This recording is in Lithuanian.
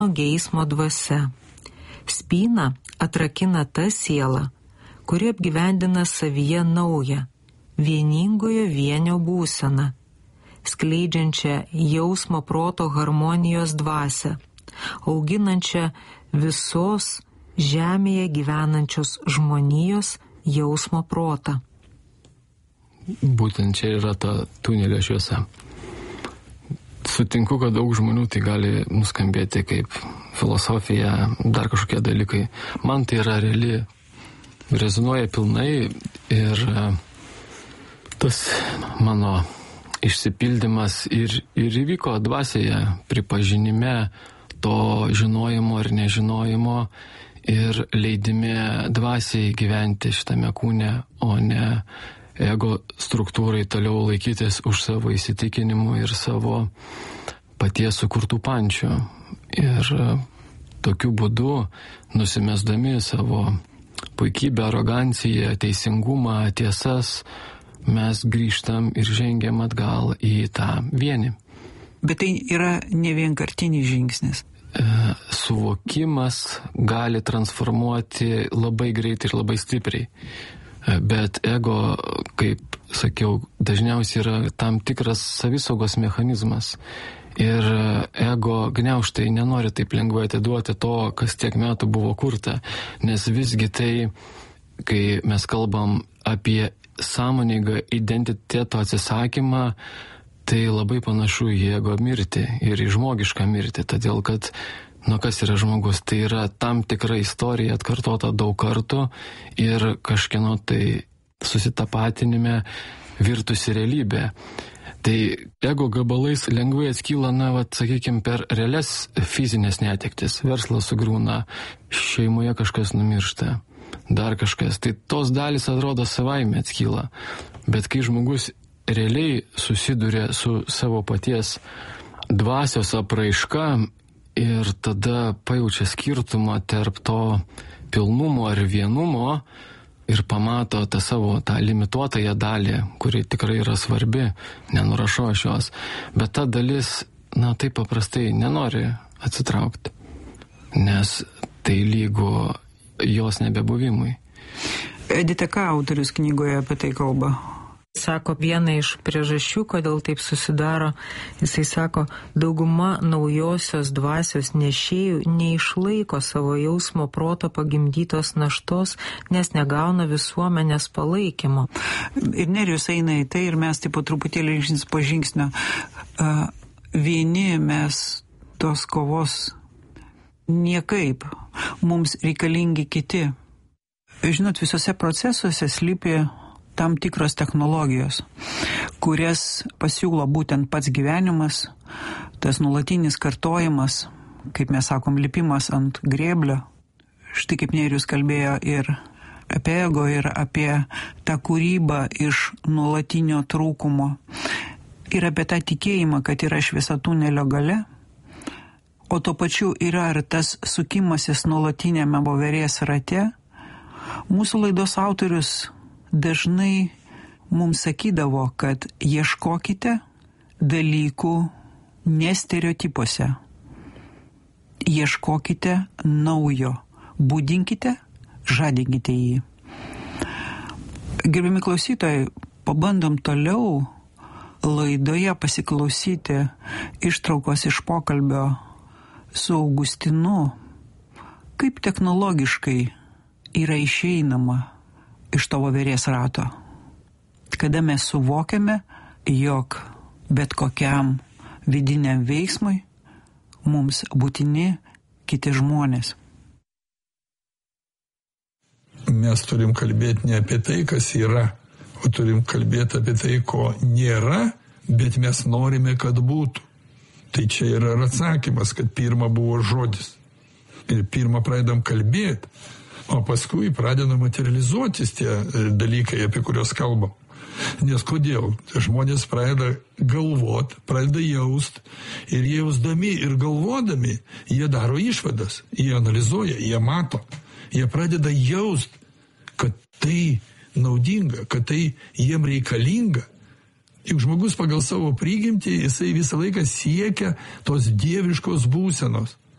geismo dvasia. Spyną atrakina ta siela, kuri apgyvendina savyje naują, vieningojo vienio būseną, skleidžiančią jausmo proto harmonijos dvasią, auginančią visos žemėje gyvenančios žmonijos jausmo protą. Būtent čia yra ta tunelio šviesa. Sutinku, kad daug žmonių tai gali nuskambėti kaip filosofija, dar kažkokie dalykai. Man tai yra reali, rezonuoja pilnai ir tas mano išsipildymas ir įvyko dvasioje, pripažinime to žinojimo ir nežinojimo ir leidime dvasiai gyventi šitame kūne, o ne ego struktūrai toliau laikytis už savo įsitikinimų ir savo paties sukurtų pančių. Ir tokiu būdu, nusimesdami savo puikybę, aroganciją, teisingumą, tiesas, mes grįžtam ir žengiam atgal į tą vienį. Bet tai yra ne vienkartinis žingsnis. Suvokimas gali transformuoti labai greitai ir labai stipriai. Bet ego, kaip sakiau, dažniausiai yra tam tikras savisaugos mechanizmas. Ir ego gniaužtai nenori taip lengvai atiduoti to, kas tiek metų buvo kurta. Nes visgi tai, kai mes kalbam apie sąmoningą identiteto atsisakymą, tai labai panašu į ego mirtį ir į žmogišką mirtį. Todėl, kad kas yra žmogus, tai yra tam tikra istorija atkartota daug kartų ir kažkieno tai susitapatinime virtusi realybė. Tai ego gabalais lengvai atskyla, sakykime, per realias fizinės netektis. Verslas sugriūna, šeimoje kažkas numiršta, dar kažkas. Tai tos dalys atrodo savaime atskyla. Bet kai žmogus realiai susiduria su savo paties dvasios apraiška ir tada pajaučia skirtumą tarp to pilnumo ir vienumo ir pamato tą limituotąją dalį, kuri tikrai yra svarbi, nenurašau aš jos, bet ta dalis, taip paprastai nenori atsitraukti, nes tai lygu jos nebebuvimui. Edita, ką autorius knygoje apie tai kalba? Sako, viena iš priežasčių, kodėl taip susidaro, jisai sako, dauguma naujosios dvasios nešėjų neišlaiko savo jausmo proto pagimdytos naštos, nes negauna visuomenės palaikymo. Ir Nerijus eina į tai ir mes taip po truputėlį žingsnis po žingsnio. Vieni mes tos kovos niekaip, mums reikalingi kiti. Žinot, visose procesuose slypi tam tikros technologijos, kurias pasiūlo būtent pats gyvenimas, tas nuolatinis kartojimas, kaip mes sakom, lipimas ant grėblio. Štai kaip Nerijus kalbėjo ir apie ego, ir apie tą kūrybą iš nuolatinio trūkumo, ir apie tą tikėjimą, kad yra šviesa tunelio gale, o tuo pačiu yra ir tas sukimasis nuolatinėme voverės rate. Mūsų laidos autorius dažnai mums sakydavo, kad ieškokite dalykų ne stereotipuose. Ieškokite naujo, būdinkite, žadinkite jį. Gerbiami klausytojai, pabandom toliau laidoje pasiklausyti ištraukos iš pokalbio su Augustinu, kaip technologiškai yra išeinama iš to voverės rato, kada mes suvokiame, jog bet kokiam vidiniam veiksmui mums būtini kiti žmonės. Mes turim kalbėti ne apie tai, kas yra, o turim kalbėti apie tai, ko nėra, bet mes norime, kad būtų. Tai čia yra atsakymas, kad pirma buvo žodis. Ir pirma pradedam kalbėti, o paskui pradeda materializuotis tie dalykai, apie kuriuos kalbam. Nes kodėl? Žmonės pradeda galvot, pradeda jaust, ir jausdami ir galvodami, jie daro išvadas, jie analizuoja, jie mato, jie pradeda jaust, kad tai naudinga, kad tai jiem reikalinga. Juk žmogus pagal savo prigimtį, jisai visą laiką siekia tos dieviškos būsenos.